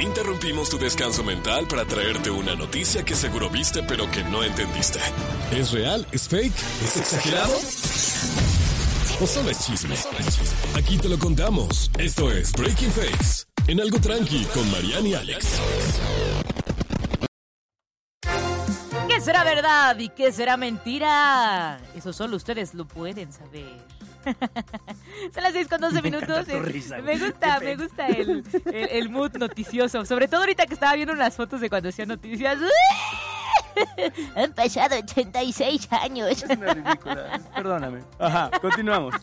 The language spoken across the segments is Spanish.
Interrumpimos tu descanso mental para traerte una noticia que seguro viste pero que no entendiste. ¿Es real? ¿Es fake? ¿Es exagerado? ¿O solo es chisme? Aquí te lo contamos. Esto es Breaking Fakes, en Algo Tranqui con Mariana y Alex. ¿Qué será verdad y qué será mentira? Eso solo ustedes lo pueden saber. Son las 6:12 minutos. Me gusta el mood noticioso. Sobre todo ahorita que estaba viendo unas fotos de cuando hacían noticias. Han pasado 86 años. Es una ridícula. Perdóname. Ajá, continuamos.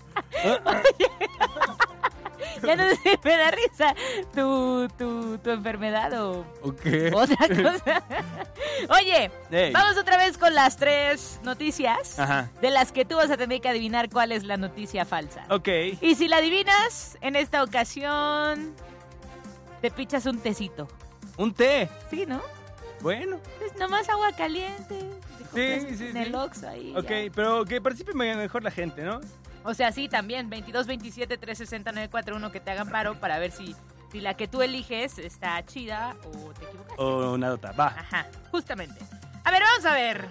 Ya no sé, me da risa tu enfermedad o otra cosa. Oye, vamos otra vez con las 3 noticias. Ajá. De las que tú vas a tener que adivinar cuál es la noticia falsa. Ok. Y si la adivinas, en esta ocasión te pichas un tecito. ¿Un té? Sí, ¿no? Bueno. Es nomás agua caliente. Sí. En el Oxxo ahí. Ok, ya. pero que participe mejor la gente, ¿no? O sea, sí, también, 22-27-360-941, que te hagan paro para ver si la que tú eliges está chida o te equivocas. O una dota, va. Ajá, justamente. A ver, vamos a ver.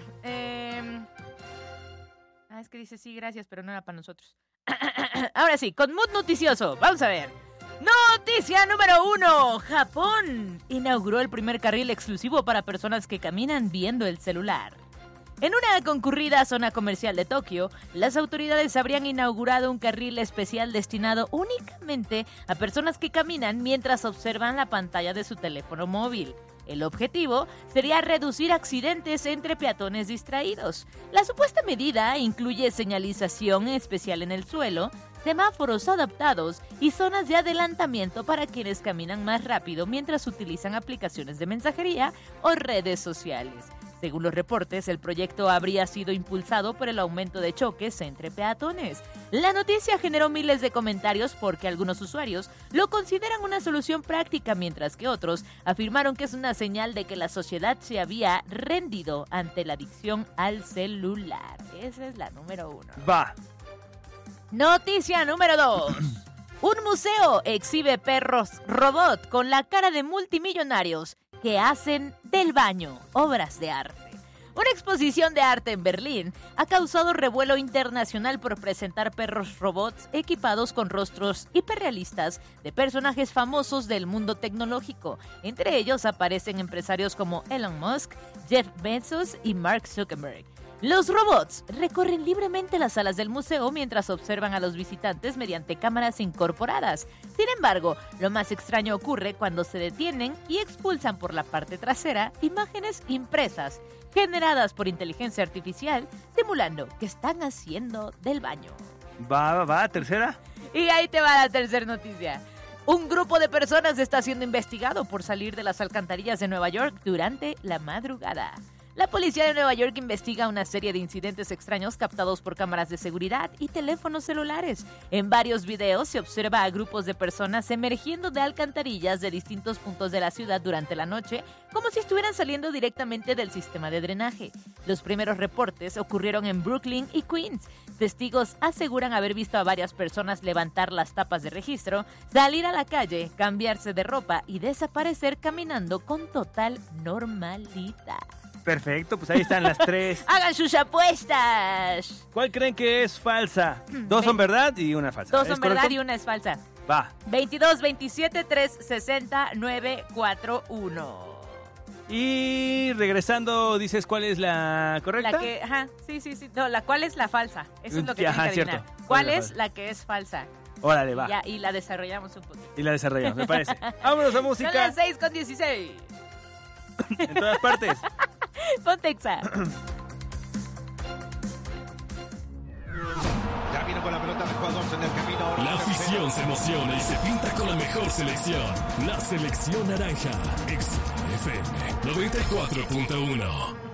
Es que dice sí, gracias, pero no era para nosotros. Ahora sí, con mood noticioso, vamos a ver. Noticia número 1. Japón inauguró el primer carril exclusivo para personas que caminan viendo el celular. En una concurrida zona comercial de Tokio, las autoridades habrían inaugurado un carril especial destinado únicamente a personas que caminan mientras observan la pantalla de su teléfono móvil. El objetivo sería reducir accidentes entre peatones distraídos. La supuesta medida incluye señalización especial en el suelo, semáforos adaptados y zonas de adelantamiento para quienes caminan más rápido mientras utilizan aplicaciones de mensajería o redes sociales. Según los reportes, el proyecto habría sido impulsado por el aumento de choques entre peatones. La noticia generó miles de comentarios porque algunos usuarios lo consideran una solución práctica, mientras que otros afirmaron que es una señal de que la sociedad se había rendido ante la adicción al celular. Esa es la número 1. Va. Noticia número 2. Un museo exhibe perros robot con la cara de multimillonarios que hacen del baño obras de arte. Una exposición de arte en Berlín ha causado revuelo internacional por presentar perros robots equipados con rostros hiperrealistas de personajes famosos del mundo tecnológico. Entre ellos aparecen empresarios como Elon Musk, Jeff Bezos y Mark Zuckerberg. Los robots recorren libremente las salas del museo mientras observan a los visitantes mediante cámaras incorporadas. Sin embargo, lo más extraño ocurre cuando se detienen y expulsan por la parte trasera imágenes impresas, generadas por inteligencia artificial, simulando que están haciendo del baño. Va, tercera. Y ahí te va la tercera noticia. Un grupo de personas está siendo investigado por salir de las alcantarillas de Nueva York durante la madrugada. La policía de Nueva York investiga una serie de incidentes extraños captados por cámaras de seguridad y teléfonos celulares. En varios videos se observa a grupos de personas emergiendo de alcantarillas de distintos puntos de la ciudad durante la noche, como si estuvieran saliendo directamente del sistema de drenaje. Los primeros reportes ocurrieron en Brooklyn y Queens. Testigos aseguran haber visto a varias personas levantar las tapas de registro, salir a la calle, cambiarse de ropa y desaparecer caminando con total normalidad. Perfecto, pues ahí están las 3. ¡Hagan sus apuestas! ¿Cuál creen que es falsa? 2 son verdad y una falsa. 2 son verdad correcto? y una es falsa. Va. 22-27-360-941. Y regresando, dices cuál es la correcta. Sí. No, ¿cuál es la falsa? Eso es lo que tienen que adivinar. Cierto. ¿Cuál es la que es falsa? Órale, va. Y la desarrollamos un poquito. Y la desarrollamos, me parece. Vámonos a música. Son las 6:16. En todas partes. Ponte Exa. Ya vino con la pelota de jugador en el camino. La afición se emociona y se pinta con la mejor selección. La selección naranja. Exa FM 94.1.